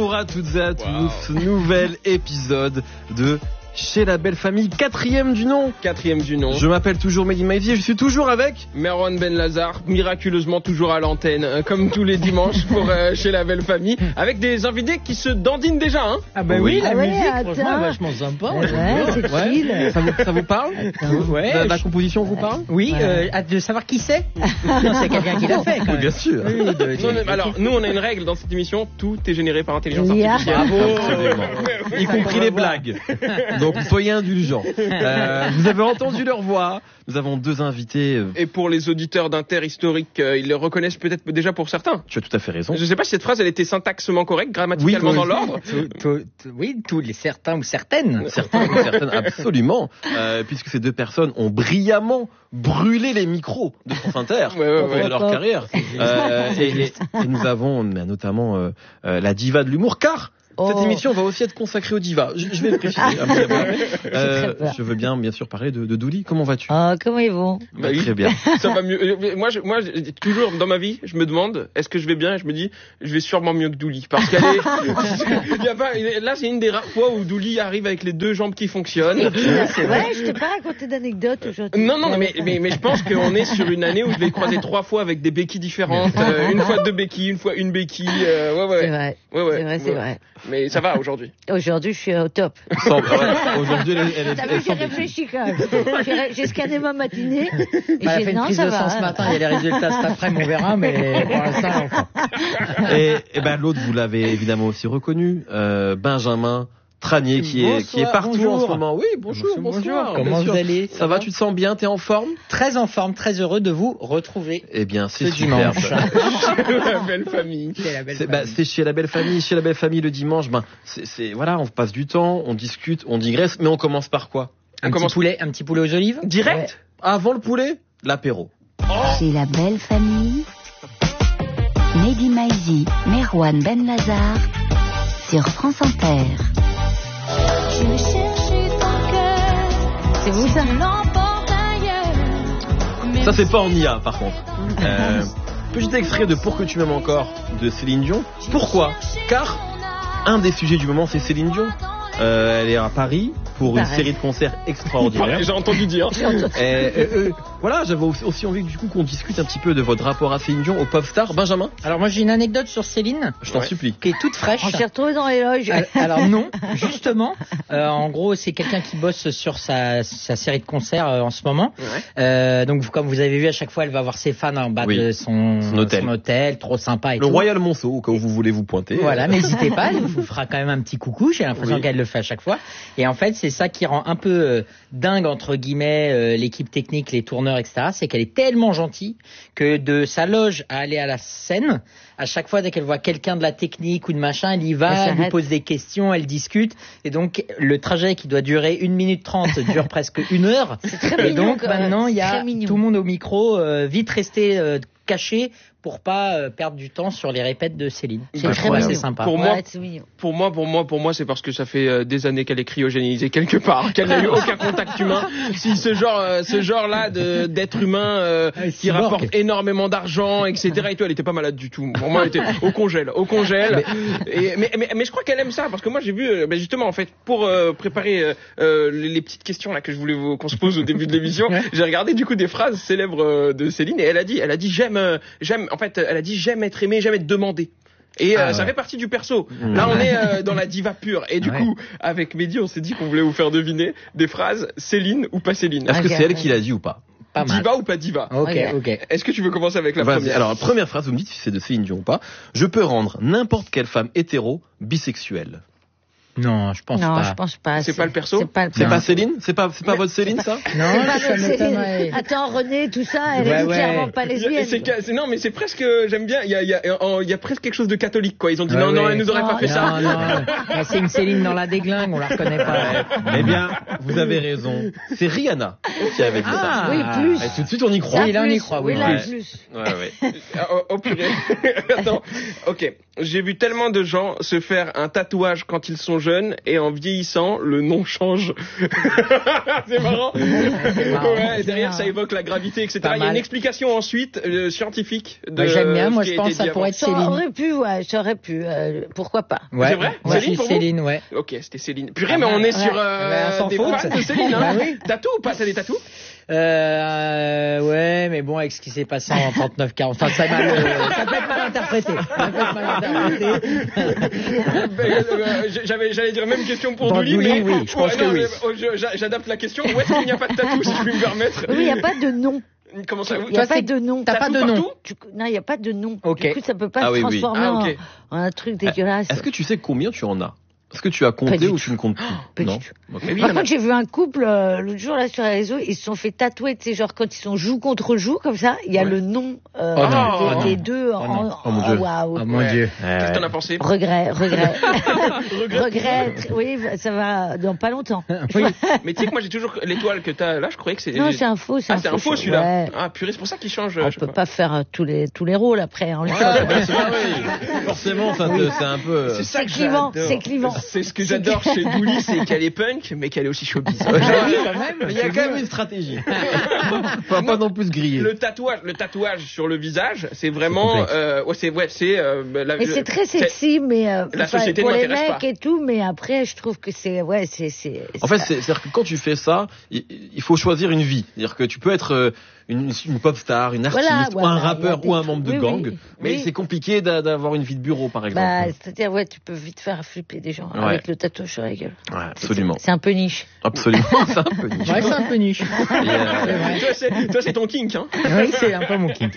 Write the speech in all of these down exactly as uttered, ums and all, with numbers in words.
Bonjour à toutes et à tous, wow. Nouvel épisode de Chez la Belle Famille, quatrième du nom. Quatrième du nom. Je m'appelle toujours Mehdi Maizi et je suis toujours avec Merwan Benlazar, miraculeusement toujours à l'antenne, euh, comme tous les dimanches pour euh, Chez la Belle Famille, avec des invités qui se dandinent déjà. Hein. Ah bah oui, oui la ah musique, ouais, franchement, est vachement sympa. Ouais, ouais, c'est ouais. chill. Ça vous, ça vous parle ouais, la, la je... composition vous parle? Oui, ouais. euh, hâte de savoir qui c'est. Non, c'est quelqu'un qui l'a fait. Quand même. Bien sûr. Oui, de, de, non, mais, alors, nous, on a une règle dans cette émission, tout est généré par intelligence yeah. artificielle. Bravo. Y compris les blagues. Donc, soyez indulgents. Euh, vous avez entendu leur voix. Nous avons deux invités. Euh... Et pour les auditeurs d'Inter historique, euh, ils les reconnaissent peut-être déjà pour certains. Tu as tout à fait raison. Je ne sais pas si cette phrase, elle était syntaxement correcte, grammaticalement oui, dans oui. l'ordre. tout, tout, tout, oui, tous les certains ou certaines. Certains ou certaines, absolument. Euh, puisque ces deux personnes ont brillamment brûlé les micros de France Inter ouais, ouais, ouais. de leur carrière. Euh, et, et, et nous avons notamment euh, euh, la diva de l'humour, car cette oh. émission va aussi être consacrée aux divas. Je, je vais le préciser. euh, je veux bien, bien sûr, parler de, de Douli. Comment vas-tu? Ah, comment ils vont? Bah, oui. Très bien. Ça va mieux. Moi, je, moi, je, toujours dans ma vie, je me demande, est-ce que je vais bien? Et je me dis, je vais sûrement mieux que Douli, parce qu'elle est. y a pas, là, c'est une des rares fois où Douli arrive avec les deux jambes qui fonctionnent. C'est vrai, je t'ai pas raconté d'anecdote aujourd'hui. Non, non, mais, mais, mais je pense qu'on est sur une année où je l'ai croisé trois fois avec des béquilles différentes. Euh, une fois deux béquilles, une fois une béquille. Euh, ouais, ouais. C'est vrai. Ouais, ouais. C'est vrai, c'est ouais. vrai. Mais ça va aujourd'hui. Aujourd'hui, je suis au top. Sans, ouais, aujourd'hui, elle, elle, T'as vu, j'ai réfléchi quand même. J'ai, j'ai scanné ma matinée. Et bah, j'ai elle a fait une non, prise ça de va, sang ce matin. Il y a les résultats cet après-midi, on verra, mais pour l'instant, encore. Et, et ben l'autre, vous l'avez évidemment aussi reconnu, euh, Benjamin Tranier, qui est, bonsoir, qui est partout bonjour. en ce moment. Oui, bonjour, bonjour. bonjour. Comment vous allez? Ça va, tu te sens bien? T'es en forme? Très en forme, très heureux de vous retrouver. Eh bien, c'est ce superbe. dimanche. La belle famille. C'est la belle c'est, famille. Bah, c'est chez la belle famille, chez la belle famille le dimanche. Ben, c'est, c'est, voilà, on passe du temps, on discute, on digresse, mais on commence par quoi? Un on petit commence... poulet, un petit poulet aux olives? Direct? Ouais. Avant le poulet, l'apéro. Oh. Chez la belle famille, Mehdi Maizi, Merwan Benlazar, sur France Inter. C'est vous ça? Ça c'est pas en I A par contre. Euh, petit extrait de Pour que tu m'aimes encore de Céline Dion. Pourquoi? Car un des sujets du moment c'est Céline Dion. Euh, elle est à Paris pour une Pareil. série de concerts extraordinaires. J'ai entendu dire. Et, euh, euh, voilà, j'avais aussi envie du coup qu'on discute un petit peu de votre rapport à Céline Dion, au pop star. Benjamin, alors moi j'ai une anecdote sur Céline. je t'en ouais. supplie. Qui est toute fraîche. On s'est retrouvés dans les loges. Alors non, justement. Euh, en gros, c'est quelqu'un qui bosse sur sa, sa série de concerts euh, en ce moment. Ouais. Euh, donc comme vous avez vu, à chaque fois, elle va voir ses fans en bas Oui. de son, Son hôtel. son hôtel, trop sympa et Le tout. Royal Monceau, au cas où vous voulez vous pointer. Voilà, n'hésitez pas, elle vous fera quand même un petit coucou. J'ai l'impression Oui. qu'elle le fait à chaque fois. Et en fait, c'est ça qui rend un peu euh, dingue entre guillemets euh, l'équipe technique, les tourneurs, et cetera. C'est qu'elle est tellement gentille que de sa loge à aller à la scène, à chaque fois dès qu'elle voit quelqu'un de la technique ou de machin, elle y va, Elle elle lui s'arrête. pose des questions, elle discute. Et donc le trajet qui doit durer une minute trente dure presque une heure. C'est très Et mignon, donc quand même. maintenant il y Très a mignon. tout le monde au micro, euh, vite rester euh, caché pour pas euh, perdre du temps sur les répètes de Céline. C'est Je très trouve assez mignon. sympa. Pour Ouais, moi, c'est mignon. Pour moi, pour moi, pour moi, c'est parce que ça fait euh, des années qu'elle est cryogénisée quelque part, qu'elle n'a eu aucun contact humain. Si ce genre, euh, ce genre-là de d'être humain euh, Ah, qui cyborg. rapporte énormément d'argent, et cetera. Et tout, elle était pas malade du tout. Pour moi, elle était au congèle, au congèle. Mais, et, mais, mais, mais je crois qu'elle aime ça parce que moi, j'ai vu, euh, ben justement, en fait, pour euh, préparer euh, euh, les, les petites questions là que je voulais vous, qu'on se pose au début de l'émission, j'ai regardé du coup des phrases célèbres euh, de Céline et elle a dit, elle a dit j'aime, euh, j'aime. En fait, elle a dit j'aime être aimé, j'aime être demandé. Et euh, ah, ça ouais. fait partie du perso. Là, on est euh, dans la diva pure. Et du Ouais. coup, avec Mehdi, on s'est dit qu'on voulait vous faire deviner des phrases Céline ou pas Céline. Est-ce que Ok. c'est elle qui l'a dit ou pas? Pas mal. Diva ou pas diva? Ok, Ok. ok. Est-ce que tu veux commencer avec la Vas-y. première? Alors, première phrase, vous me dites si c'est de Céline Dion ou pas. Je peux rendre n'importe quelle femme hétéro bisexuelle. Non, je pense non, pas. je pense pas. C'est pas le perso? C'est pas le C'est perso. pas Céline? C'est pas, c'est pas votre Céline, ça? Non, C'est pas ça le- m'étonnerait. c'est- Attends, René, tout ça, elle Ouais, est ouais. clairement pas Il y a- lesbienne. c'est, ca- c'est- non, mais c'est presque, j'aime bien, il y a, il y a, il y a presque quelque chose de catholique, quoi. Ils ont dit Ouais, non, non, ouais. elle nous aurait Non, pas fait Non, ça. non, non. C'est une Céline dans la déglingue, on la reconnaît pas. Eh bien, vous avez raison. C'est Rihanna qui avait dit Ah. ça. Oui, plus. Et tout de suite, on y croit. Oui, là, on y Plus. croit, oui. Oui, là, Ouais. plus. Ouais, ouais. Ah, oh, oh, purée. Attends. Ok. j'ai vu tellement de gens se faire un tatouage quand ils sont jeunes et en vieillissant, le nom change. C'est marrant. C'est marrant. Ouais, derrière, ça évoque la gravité, et cetera. Il y a une explication ensuite euh, scientifique de. Bah, j'aime bien. Moi, ce je qui a pense été que ça dit pourrait avant. être Ça Céline. aurait pu, ouais, ça aurait pu. euh, pourquoi pas? Ouais. C'est vrai Moi, Céline, je suis pour vous Céline, ouais. Ok, c'était Céline. Purée, Ah mais bah, on est ouais. sur euh, Bah, sans des faute. fans de Céline. Hein. Bah oui. Tatou ou pas? T'as des tatous? Euh, ouais, mais bon, avec ce qui s'est passé en trente-neuf quarante, enfin, ça, mal, euh, ça peut être mal interprété. Ça peut être mal interprété. J'avais, j'allais dire même question pour Bon, Douli, Douli, mais oui, je pense que non, oui. mais, oh, je- j'a- j'adapte la question. Où est-ce qu'il n'y a pas de tatou, si je puis me permettre? Oui, il n'y a pas de nom. Comment ça? Il n'y a Toi, pas c'est- de nom. t'as pas Tatou de nom. partout? Tu- Non, il n'y a pas de nom. Ok. Du coup, ça peut pas Ah se oui, oui. transformer Ah, en- ok. en, un truc dégueulasse. Est-ce que tu sais combien tu en as? Est-ce que tu as compté Pas du ou tout. tu ne comptes plus? Pas du Non. tout. Ok. Mais oui, Par il y en a- contre, j'ai vu un couple euh, l'autre jour là sur les réseaux, ils se sont fait tatouer, tu sais, genre quand ils sont joue contre joue comme ça, il y a Ouais. le nom euh, Oh non, des, oh des non. deux Oh en, non. Oh mon Dieu. waouh. Oh mon Ouais. Dieu. Qu'est-ce que t'en as pensé? Regret, regret, Regret. regret. Oui, ça va dans pas longtemps. Oui. Mais tu sais que moi j'ai toujours l'étoile que t'as là, je croyais que c'est. Non, c'est un faux, c'est Ah, un c'est un faux faux celui-là. Ouais. Ah purée, c'est pour ça qu'il change. On je sais peut pas. pas faire euh, tous les tous les rôles après. Hein. Ah, bah, c'est vrai, oui. Forcément, ça te- c'est un peu. euh, C'est ça C'est que clivant, j'adore. c'est clivant. C'est ce que j'adore chez Douli, c'est qu'elle est punk, mais qu'elle est aussi showbiz. Il y a quand même une stratégie. Faut pas non plus se griller. Le tatouage, le tatouage sur le visage, c'est vraiment, complexe. euh, ouais, c'est, ouais, c'est, euh, la, Mais le- c'est très sexy, mais euh, La enfin, société pour ne les m'intéresse mecs pas. et tout. Mais après, je trouve que c'est ouais, c'est c'est. En fait, c'est, c'est-à-dire que quand tu fais ça, il, il faut choisir une vie. C'est-à-dire que tu peux être euh, une, une pop star, une artiste, Voilà, ou voilà, un il y a rappeur, des ou un trucs- membre de oui, gang. oui, mais oui. c'est compliqué d'a- d'avoir une vie de bureau, par exemple. Bah, c'est-à-dire ouais, tu peux vite faire flipper des gens Ouais. avec le tatouage sur la gueule. Ouais, absolument. C'est un peu niche. Absolument. C'est un peu niche. Ouais, c'est un peu niche. Et, euh, toi, c'est, toi, c'est ton kink, hein. Oui, c'est un peu mon kink.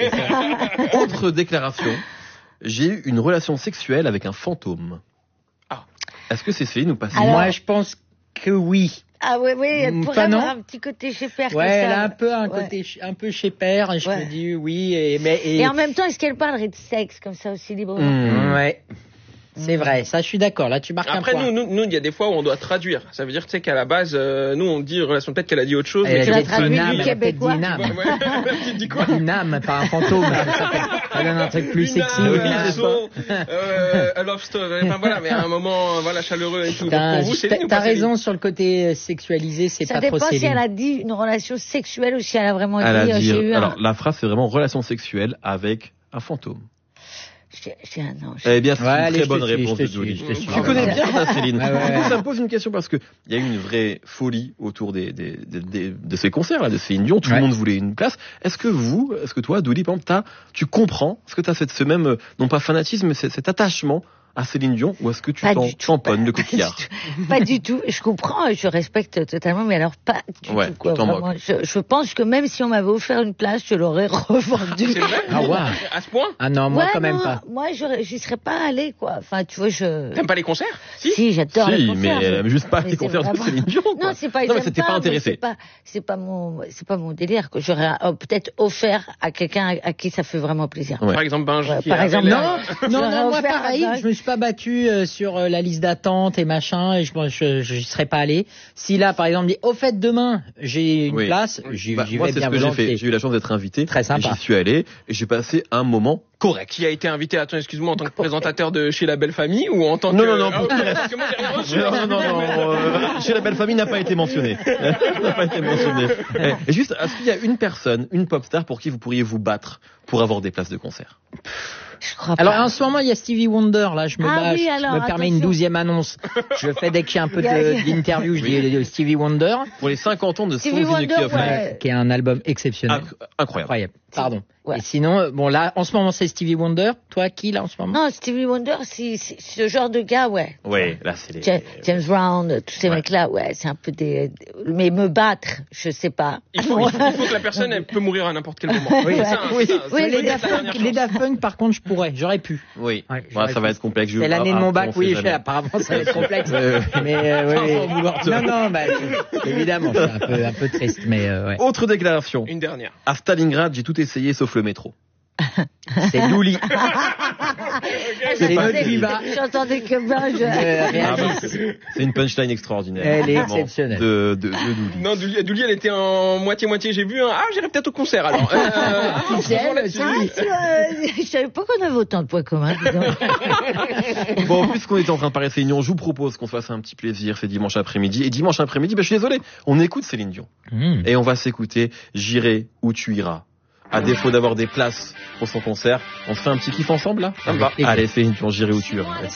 autre déclaration. J'ai eu une relation sexuelle avec un fantôme. Ah. Est-ce que c'est Céline ou pas Céline? Alors- Moi, je pense que oui. Ah ouais, oui, elle Mm, pourrait pas avoir non. un petit côté chez père. Ouais, comme elle ça. a un peu un Ouais. côté ch- un peu chez père, et je Ouais. me dis oui, et, mais et, Et en même temps, est-ce qu'elle parlerait de sexe comme ça aussi librement Hmm. ouais, c'est vrai, ça je suis d'accord. Là, tu marques Après, un point. nous, nous, nous, il y a des fois où on doit traduire. Ça veut dire, tu sais, qu'à la base, euh, nous, on dit relation, peut-être qu'elle a dit autre chose. Elle mais a tu l'as peut-être traduit dit du une âme, elle a peut-être dit québécois. une âme. Ouais, ouais. La petite dit quoi? Une âme, pas un fantôme. Elle donne un truc plus Une sexy. âme, oui, un c'est soul, euh, a love story. Enfin voilà, mais à un moment, euh, voilà, chaleureux et tout. Donc, T'as pour vous, Céline ou pas t'as Céline? raison sur le côté euh, sexualisé, c'est Ça pas trop dépend si Céline. elle a dit une relation sexuelle ou si elle a vraiment Elle a dit. euh, dit, j'ai eu un- alors la phrase c'est vraiment relation sexuelle avec un fantôme. J'ai- j'ai un- non, j'ai- Eh bien, c'est Ouais, une allez, très je bonne te suis, réponse je te de suis, Dolly. je te suis. Tu connais bien ça, Céline. Ouais, ouais, Du coup, ouais. ça me pose une question parce que il y a eu une vraie folie autour des, des, des, des- de ces concerts là, de Céline Dion. Tout Ouais. le monde voulait une place. Est-ce que vous, est-ce que toi, Dolly, par exemple, t'as, tu comprends, est-ce que tu as cette, ce même, euh, non pas fanatisme, mais cet, cet attachement à Céline Dion, ou est-ce que tu Pas t'en du tout. tamponnes le Pas- coquillard? Pas du tout. Pas du tout. Je comprends, et je respecte totalement, mais alors pas du Ouais, tout. Quoi, tu t'en vraiment. Je, je pense que même si on m'avait offert une place, je l'aurais revendue. C'est vrai? Ah ouais. À ce point? Ah non, moi Ouais, quand même non, pas. Moi, j'aurais- j'y serais pas allée, quoi. Enfin, tu vois, je. T'aimes pas les concerts? Si. Si, j'adore les Si, concerts. mais euh, juste pas mais les c'est concerts de vraiment- Céline Dion. quoi. Non, c'est pas. Non, mais j'aime c'était pas mais intéressé. C'est pas, c'est pas mon, c'est pas mon délire. Que j'aurais euh, peut-être offert à quelqu'un à, à qui ça fait vraiment plaisir. Ouais. Par exemple, Benji. Ouais, qui par avait exemple, l'air- Non, non, J'aurais non, moi offert pareil, un je me suis pas battu euh, sur euh, la liste d'attente et machin, et je je, je, j'y serais pas allé. Si là, par exemple, dit au fait demain j'ai une Oui. place, j'y Bah, j'y moi, vais c'est bien ce que j'ai volontiers. fait. J'ai eu la chance d'être invité. Très sympa. Et j'y suis allé et j'ai passé un moment correct. Qui a été invité, attends, excuse-moi, en tant que présentateur de chez La Belle Famille ou en tant Non, que... non, non, Ah, ok, parce que moi, j'ai rien reçu. Non, non, non, non, euh, chez la belle famille n'a pas été mentionné. n'a pas été mentionné. Eh, et juste, est-ce qu'il y a une personne, une pop star pour qui vous pourriez vous battre pour avoir des places de concert? Je crois Alors pas. en ce moment, il y a Stevie Wonder, là, je me Ah bats, oui, je alors, me permets une attention. douzième annonce. Je le fais dès qu'il y a un peu Il y a- de- d'interview, je dis euh, Stevie Wonder, Pour les cinquante ans de Stevie Songs in the Key Wonder, of ouais. Life. qui est un album exceptionnel. Inc- Incroyable. Incroyable. Pardon. Ouais. Et sinon, euh, bon là, en ce moment, c'est Stevie Wonder. Toi, qui là en ce moment? Non, Stevie Wonder, c'est c'est ce genre de gars, ouais. Ouais, là, c'est les... Ja- James Brown, tous ces Ouais. mecs-là, ouais, c'est un peu des. Mais me battre, je sais pas. Il faut, il, faut, il faut que la personne elle peut mourir à n'importe quel moment. Oui, C'est ça, oui, c'est ça. oui, C'est les peut-être Daft la Punk, dernière les chance. Daft Punk, par contre, je pourrais, j'aurais pu. Oui. Ouais, Ouais, j'aurais ça va pu. être complexe. Je- C'est l'année de ah, mon ah, bac, on oui, sait je fais, jamais. apparemment, ça va être complexe. Ouais, ouais. Mais euh, oui, Sans oui. en vouloir te- Non, non, bah, évidemment, c'est un peu, un peu triste, mais euh, ouais. Autre déclaration. Une dernière. À Stalingrad, j'ai tout essayé sauf le métro. C'est Douli. C'est notre diva. J'entendais que ben, je... Euh, Ah, bah, c'est c'est une punchline extraordinaire. Elle est vraiment, exceptionnelle. De, de, de Douli. Non, Douli, Douli, elle était en moitié-moitié, j'ai vu un, ah, j'irai peut-être au concert, alors. Euh, ah, Officiel, là-dessus. c'est Ah, lui. tu vois, je savais pas qu'on avait autant de points communs, dis donc. Bon, puisqu'on est en train de parler de Céline Dion, je vous propose qu'on se fasse un petit plaisir, c'est dimanche après-midi. Et dimanche après-midi, bah, je suis désolé, on écoute Céline Dion. Mmh. Et on va s'écouter J'irai où tu iras. À défaut d'avoir des places pour son concert, on se fait un petit kiff ensemble là. Avec plaisir. Allez, Céline Dion, J'irai où tu iras.